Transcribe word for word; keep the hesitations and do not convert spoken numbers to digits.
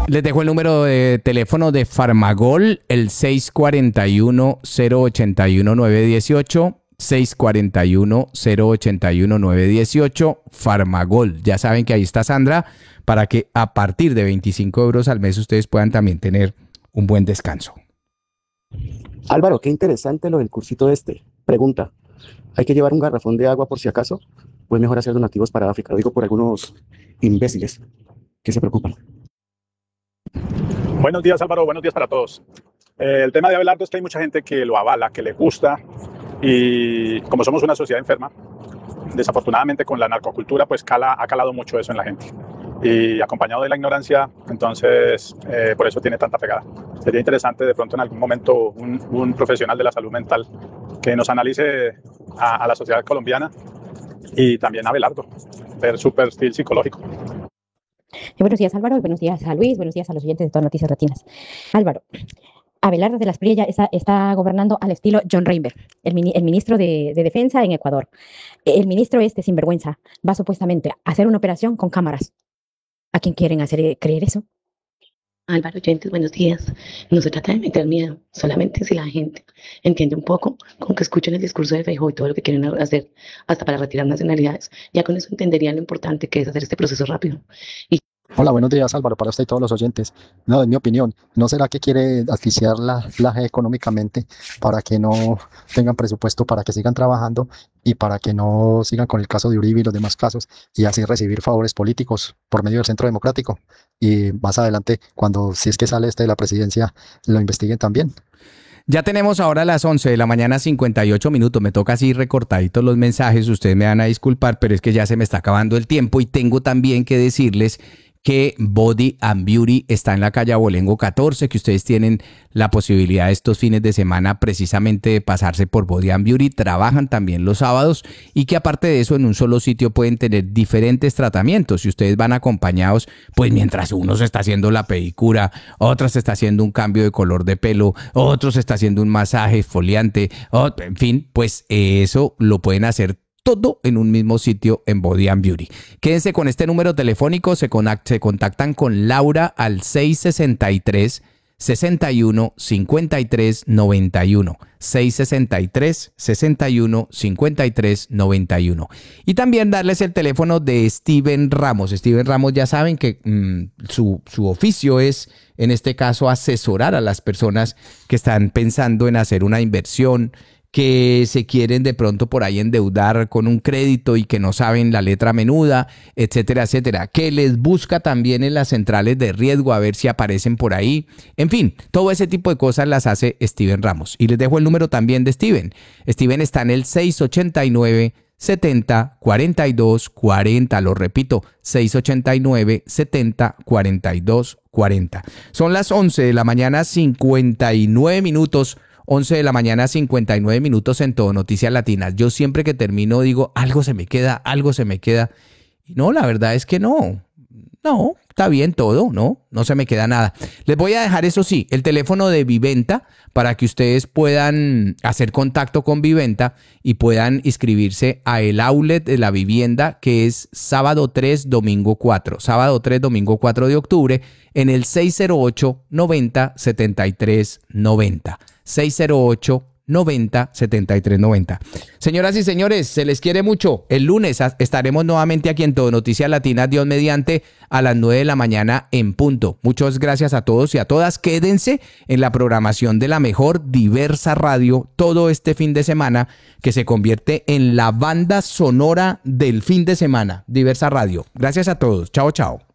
Les dejo el número de teléfono de Farmagol, el seis cuatro uno, cero ocho uno, nueve uno ocho, seis cuatro uno, cero ocho uno, nueve uno ocho, Farmagol. Ya saben que ahí está Sandra, para que a partir de veinticinco euros al mes ustedes puedan también tener un buen descanso. Álvaro, qué interesante lo del cursito este. Pregunta, ¿hay que llevar un garrafón de agua por si acaso? ¿O es mejor hacer donativos para África? Lo digo por algunos imbéciles que se preocupan. Buenos días, Álvaro. Buenos días para todos. Eh, el tema de Abelardo es que hay mucha gente que lo avala, que le gusta, y como somos una sociedad enferma, desafortunadamente con la narcocultura pues cala, ha calado mucho eso en la gente. Y acompañado de la ignorancia, entonces eh, por eso tiene tanta pegada. Sería interesante de pronto en algún momento un, un profesional de la salud mental que nos analice a, a la sociedad colombiana y también a Abelardo, ver su perfil psicológico. Buenos días, Álvaro, y buenos días a Luis, buenos días a los oyentes de todas Noticias Latinas. Álvaro, Abelardo de la Espriella está, está gobernando al estilo John Reinberg, el, mini, el ministro de, de Defensa en Ecuador. El ministro este, sinvergüenza, va supuestamente a hacer una operación con cámaras. ¿A quién quieren hacer creer eso? Álvaro, oyentes, buenos días. No se trata de meter miedo, solamente si la gente entiende un poco, con que escuchen el discurso de Feijóo y todo lo que quieren hacer, hasta para retirar nacionalidades, ya con eso entenderían lo importante que es hacer este proceso rápido. Y Hola, buenos días, Álvaro, para usted y todos los oyentes. No, en mi opinión, ¿no será que quiere asfixiar la, la G económicamente para que no tengan presupuesto, para que sigan trabajando y para que no sigan con el caso de Uribe y los demás casos y así recibir favores políticos por medio del Centro Democrático? Y más adelante, cuando si es que sale este de la presidencia, lo investiguen también. Ya tenemos ahora las once de la mañana, cincuenta y ocho minutos. Me toca así recortaditos los mensajes. Ustedes me van a disculpar, pero es que ya se me está acabando el tiempo y tengo también que decirles que Body and Beauty está en la calle Abolengo catorce, que ustedes tienen la posibilidad estos fines de semana precisamente de pasarse por Body and Beauty. Trabajan también los sábados y que aparte de eso en un solo sitio pueden tener diferentes tratamientos. Si ustedes van acompañados, pues mientras uno se está haciendo la pedicura, otro se está haciendo un cambio de color de pelo, otro se está haciendo un masaje exfoliante, otro, en fin, pues eso lo pueden hacer todo en un mismo sitio en Body and Beauty. Quédense con este número telefónico, se, se contactan con Laura al seis seis tres, seis uno, cinco tres nueve uno. seis seis tres, seis uno, cinco tres nueve uno. Y también darles el teléfono de Steven Ramos. Steven Ramos, ya saben que mmm, su, su oficio es, en este caso, asesorar a las personas que están pensando en hacer una inversión, que se quieren de pronto por ahí endeudar con un crédito y que no saben la letra menuda, etcétera, etcétera, que les busca también en las centrales de riesgo a ver si aparecen por ahí. En fin, todo ese tipo de cosas las hace Steven Ramos. Y les dejo el número también de Steven. Steven está en el seis ocho nueve, setenta, cuarenta y dos, cuarenta. Lo repito, seis ocho nueve, setenta, cuarenta y dos, cuarenta. Son las once de la mañana, cincuenta y nueve minutos. once de la mañana, cincuenta y nueve minutos en Todo Noticias Latinas. Yo siempre que termino digo, algo se me queda, algo se me queda. Y no, la verdad es que no. No, está bien todo, ¿no? No se me queda nada. Les voy a dejar, eso sí, el teléfono de Viventa para que ustedes puedan hacer contacto con Viventa y puedan inscribirse a el outlet de la vivienda, que es sábado tres, domingo cuatro. Sábado tres, domingo cuatro de octubre en el seis cero ocho, noventa, setenta y tres, noventa. seis cero ocho, noventa, setenta y tres, noventa. Señoras y señores, se les quiere mucho. El lunes estaremos nuevamente aquí en Todo Noticias Latinas, Dios mediante, a las nueve de la mañana en punto. Muchas gracias a todos y a todas. Quédense en la programación de la mejor diversa radio todo este fin de semana, que se convierte en la banda sonora del fin de semana. Diversa Radio. Gracias a todos. Chao, chao.